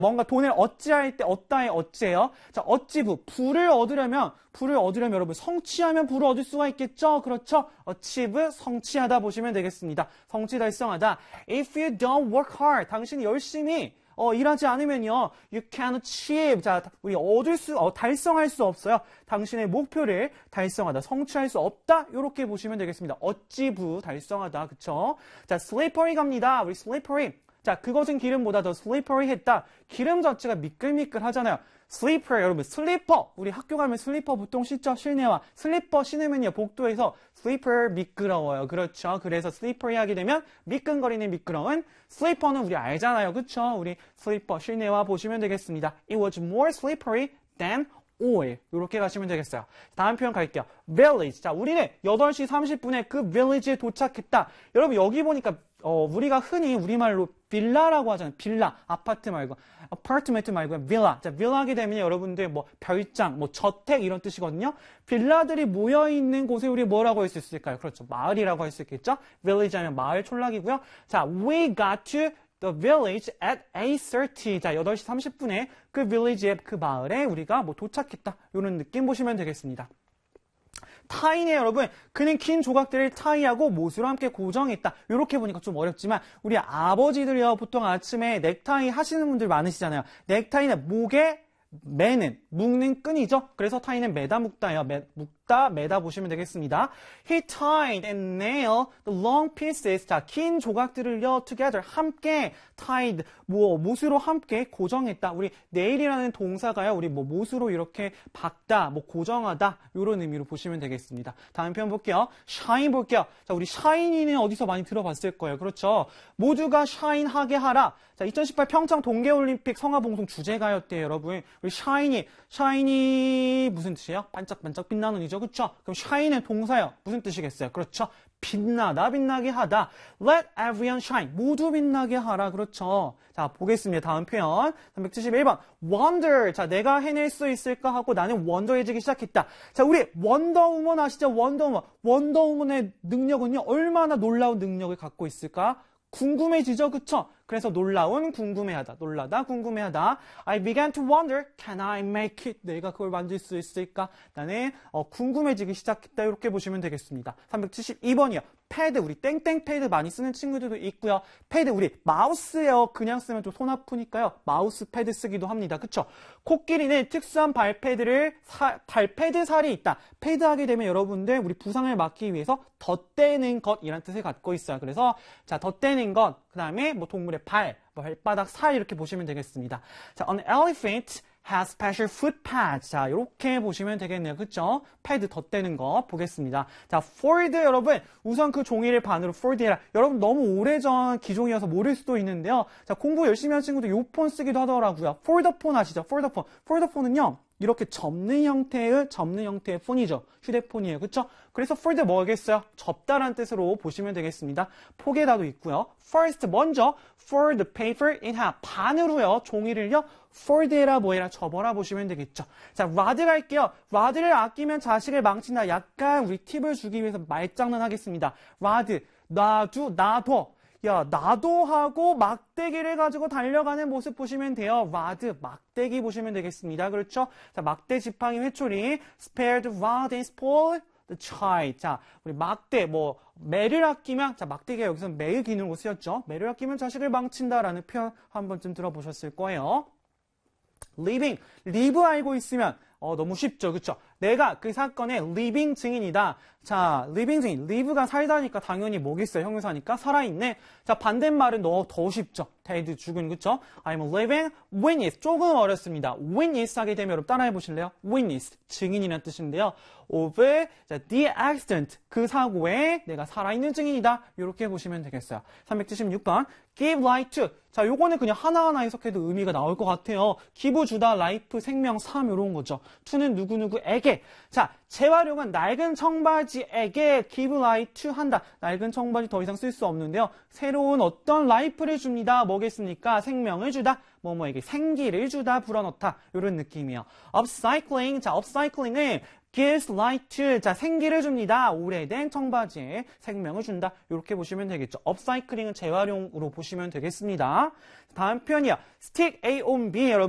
뭔가 돈을 어찌할 때 얻다의 어찌예요? 자, 어찌부. 부를 얻으려면 여러분 성취하면 부를 얻을 수가 있겠죠? 그렇죠? achieve, 성취하다 보시면 되겠습니다. 성취 달성하다. If you don't work hard, 당신이 열심히 일하지 않으면요, you can achieve. 자, 우리 달성할 수 없어요. 당신의 목표를 달성하다, 성취할 수 없다. 이렇게 보시면 되겠습니다. achieve, 달성하다. 그쵸? 자, slippery 갑니다. 우리 slippery. 자, 그것은 기름보다 더 slippery 했다. 기름 자체가 미끌미끌 하잖아요. 슬리퍼, 여러분, 슬리퍼. 우리 학교 가면 슬리퍼 보통 신죠? 실내화. 슬리퍼 신으면요, 복도에서 슬리퍼 미끄러워요. 그렇죠? 그래서 슬리퍼리 하게 되면 미끈거리는 미끄러운. 슬리퍼는 우리 알잖아요. 그쵸? 우리 슬리퍼 실내화 보시면 되겠습니다. It was more slippery than oil. 이렇게 가시면 되겠어요. 다음 표현 갈게요. village. 자, 우리는 8시 30분에 그 village에 도착했다. 여러분, 여기 보니까 우리가 흔히 우리말로 빌라라고 하잖아요. 빌라, 아파트 말고, 아파트멘트 말고 빌라. 자, 빌라 하게 되면 여러분들 뭐 별장, 뭐 저택 이런 뜻이거든요. 빌라들이 모여 있는 곳에 우리 뭐라고 할 수 있을까요? 그렇죠. 마을이라고 할 수 있겠죠. village 하면 마을 촌락이고요. 자, we got to the village at 8:30. 자, 8시 30분에 그 village에, 그 마을에 우리가 뭐 도착했다. 이런 느낌 보시면 되겠습니다. 타이네 여러분, 그는 긴 조각들을 타이하고 못으로 함께 고정했다. 이렇게 보니까 좀 어렵지만 우리 아버지들이요, 보통 아침에 넥타이 하시는 분들 많으시잖아요. 넥타이는 목에 매는, 묶는 끈이죠. 그래서 타이는 매다 묶다예요. 묶다, 매다 보시면 되겠습니다. He tied and nailed the long pieces. 자, 긴 조각들을요, together, 함께, tied, 못으로 함께 고정했다. 우리 nail이라는 동사가요, 우리 못으로 이렇게 박다, 고정하다, 이런 의미로 보시면 되겠습니다. 다음 표현 볼게요. shine 볼게요. 자, 우리 shine이는 어디서 많이 들어봤을 거예요. 그렇죠? 모두가 shine하게 하라. 자, 2018 평창 동계올림픽 성화봉송 주제가였대요, 여러분. 우리 shiny 무슨 뜻이에요? 반짝반짝 빛나는 이죠, 그렇죠? 그럼 shine은 동사요. 무슨 뜻이겠어요? 그렇죠? 빛나다, 빛나게 하다. Let everyone shine. 모두 빛나게 하라. 그렇죠? 자, 보겠습니다. 다음 표현. 371번. Wonder. 자, 내가 해낼 수 있을까 하고 나는 wonder해지기 시작했다. 자, 우리 원더우먼 아시죠? 원더우먼. 원더우먼의 능력은요, 얼마나 놀라운 능력을 갖고 있을까? 궁금해지죠? 그쵸? 그래서 놀라운, 궁금해하다. 놀라다, 궁금해하다. I began to wonder, can I make it? 내가 그걸 만들 수 있을까? 나는 궁금해지기 시작했다. 이렇게 보시면 되겠습니다. 372번이요. 패드, 우리 땡땡 패드 많이 쓰는 친구들도 있고요. 패드, 우리 마우스예요. 그냥 쓰면 좀 손 아프니까요. 마우스 패드 쓰기도 합니다. 그쵸? 코끼리는 특수한 발패드 살이 있다. 패드하게 되면 여러분들 우리 부상을 막기 위해서 덧대는 것이라는 뜻을 갖고 있어요. 그래서 자, 덧대는 것, 그 다음에 뭐 동물의 발바닥 살 이렇게 보시면 되겠습니다. 자, an elephant has special foot pads. 자, 이렇게 보시면 되겠네요. 그쵸? 패드 덧대는 거 보겠습니다. 자, fold 여러분, 우선 그 종이를 반으로 fold 해라. 여러분 너무 오래전 기종이어서 모를 수도 있는데요. 자, 공부 열심히 하는 친구들 요 폰 쓰기도 하더라고요. 폴더폰 아시죠? 폴더폰. 폴더폰은요, 이렇게 접는 형태의 폰이죠. 휴대폰이에요. 그쵸? 그래서 fold 뭐겠어요? 접다라는 뜻으로 보시면 되겠습니다. 포개다도 있고요. First, 먼저 fold the paper in half. 반으로요. 종이를요. fold해라 뭐해라 접어라 보시면 되겠죠. 자, rod 갈게요. rod를 아끼면 자식을 망친다. 약간 우리 팁을 주기 위해서 말장난 하겠습니다. rod, 놔둬. 야, 나도 하고 막대기를 가지고 달려가는 모습 보시면 돼요. rod, 막대기 보시면 되겠습니다. 그렇죠? 자, 막대 지팡이 회초리, spare the rod and spoil the child. 자, 우리 막대, 매를 아끼면, 자, 막대기가 여기서 매의 기능으로 쓰였죠. 매를 아끼면 자식을 망친다라는 표현 한 번쯤 들어보셨을 거예요. live 알고 있으면 너무 쉽죠, 그쵸? 내가 그 사건의 living 증인이다. 자, living 증인, live가 살다니까 당연히 뭐겠어요? 형용사니까 살아있네. 자, 반대말은 더 쉽죠. dead, 죽은, 그쵸? I'm living witness. 조금 어렵습니다. witness 하게 되면 여러분 따라해 보실래요? witness, 증인이라는 뜻인데요. of the accident, 그 사고에 내가 살아있는 증인이다. 이렇게 보시면 되겠어요. 376번. give life to. 자, 요거는 그냥 하나하나 해석해도 의미가 나올 것 같아요. give 주다, life, 생명, 삶 이런 거죠. to는 누구누구에게. 자, 재활용은 낡은 청바지에게 give life to 한다. 낡은 청바지 더 이상 쓸 수 없는데요. 새로운 어떤 life를 줍니다. 뭐겠습니까? 생명을 주다. 뭐뭐에게 생기를 주다, 불어넣다. 이런 느낌이에요. upcycling. 자, upcycling은 gives life to. 자, 생기를 줍니다. 오래된 청바지에 생명을 준다. 이렇게 보시면 되겠죠. 업사이클링은 재활용으로 보시면 되겠습니다. 다음 표현이요. stick A on B. 여러분.